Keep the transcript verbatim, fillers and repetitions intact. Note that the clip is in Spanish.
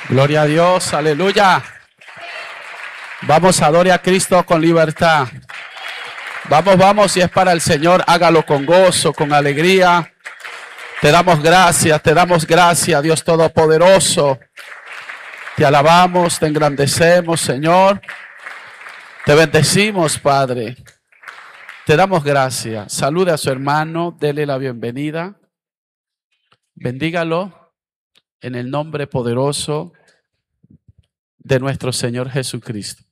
Gloria a Dios, aleluya. Vamos, adore a Cristo con libertad. Vamos, vamos, si es para el Señor, hágalo con gozo, con alegría. Te damos gracias, te damos gracias, Dios Todopoderoso. Te alabamos, te engrandecemos, Señor. Te bendecimos, Padre. Te damos gracias. Salude a su hermano, dele la bienvenida. Bendígalo en el nombre poderoso de nuestro Señor Jesucristo.